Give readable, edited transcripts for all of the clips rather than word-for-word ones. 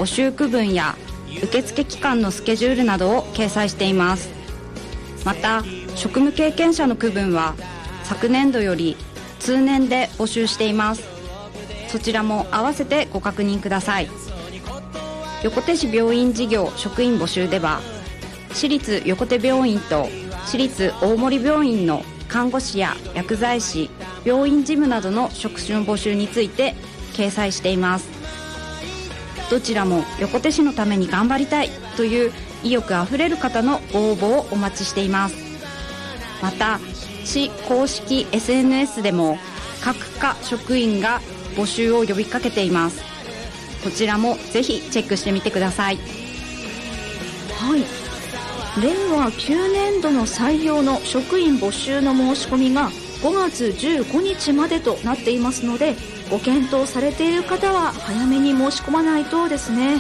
募集区分や受付期間のスケジュールなどを掲載しています。また職務経験者の区分は昨年度より通年で募集しています。そちらも合わせてご確認ください。横手市病院事業職員募集では、市立横手病院と市立大森病院の看護師や薬剤師、病院事務などの職種の募集について掲載しています。どちらも横手市のために頑張りたいという意欲あふれる方のご応募をお待ちしています。また市公式 SNS でも各課職員が募集を呼びかけています。こちらもぜひチェックしてみてください。 はい、令和9年度の採用の職員募集の申し込みが5月15日までとなっていますので、ご検討されている方は早めに申し込まないとですね。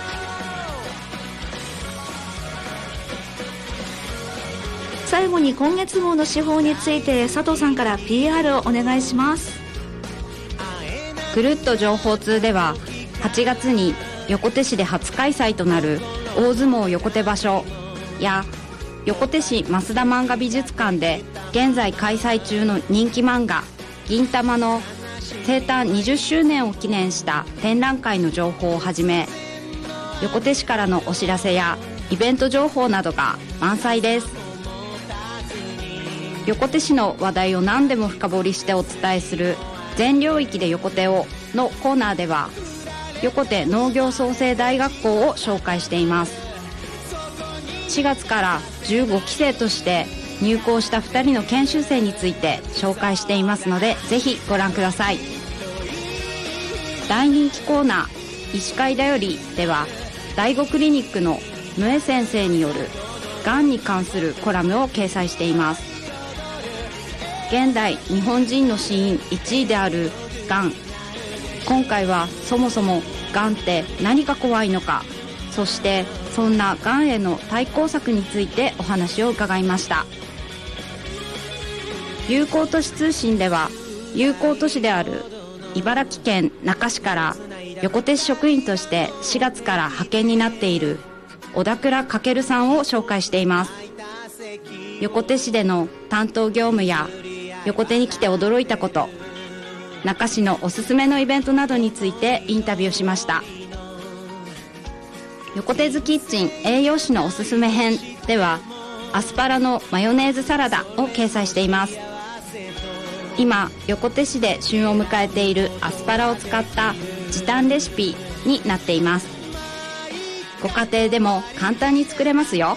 最後に今月号の司法について佐藤さんから PR をお願いします。 ぐるっと情報通では8月に横手市で初開催となる大相撲横手場所や横手市増田漫画美術館で現在開催中の人気漫画銀魂の生誕20周年を記念した展覧会の情報をはじめ、横手市からのお知らせやイベント情報などが満載です。横手市の話題を何でも深掘りしてお伝えする全領域で横手をのコーナーでは、横手農業創生大学校を紹介しています。4月から15期生として入校した2人の研修生について紹介していますので、ぜひご覧ください。大人気コーナー医師会だよりでは、第五クリニックのムエ先生によるがんに関するコラムを掲載しています。現代日本人の死因1位であるがん、今回はそもそもがんって何が怖いのか、そしてそんながんへの対抗策についてお話を伺いました。友好都市通信では、友好都市である茨城県那珂市から横手市職員として4月から派遣になっている小田倉翔さんを紹介しています。横手市での担当業務や横手に来て驚いたこと、那珂市のおすすめのイベントなどについてインタビューしました。横手ズキッチン栄養士のおすすめ編では、アスパラのマヨネーズサラダを掲載しています。今横手市で旬を迎えているアスパラを使った時短レシピになっています。ご家庭でも簡単に作れますよ。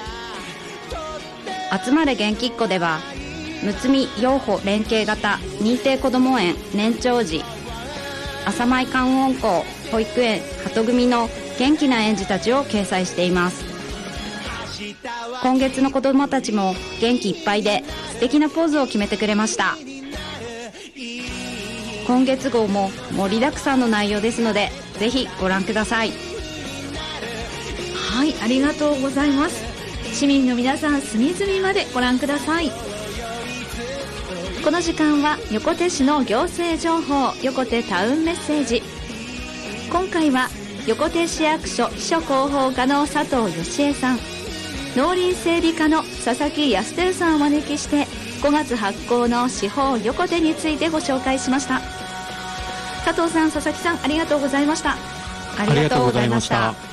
集まれ元気っ子では、むつみ養護連携型認定こども園年長児、朝舞観音校保育園鳩組の元気な園児たちを掲載しています。今月の子どもたちも元気いっぱいで素敵なポーズを決めてくれました。今月号も盛りだくさんの内容ですので、ぜひご覧ください。 はい、ありがとうございます。市民の皆さん、隅々までご覧ください。この時間は横手市の行政情報、横手タウンメッセージ。今回は横手市役所秘書広報課の佐藤義恵さん、農林整備課の佐々木康輝さんをお招きして、5月発行の司法横手についてご紹介しました。佐藤さん、佐々木さん、ありがとうございました。 ありがとうございました。